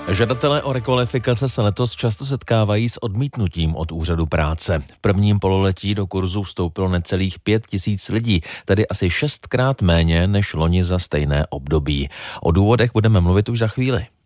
Žadatelé o rekvalifikace se letos často setkávají s odmítnutím od úřadu práce. V prvním pololetí do kurzu vstoupilo necelých 5 000 lidí, tedy asi 6krát méně než loni za stejné období. O důvodech budeme mluvit už za chvíli.